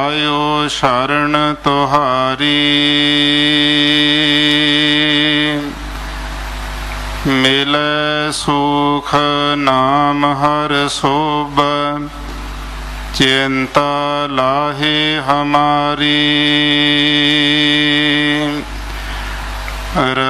आयो शरण तुहारी। मिले सुख नाम हर सोब, चिंता लाहे हमारी।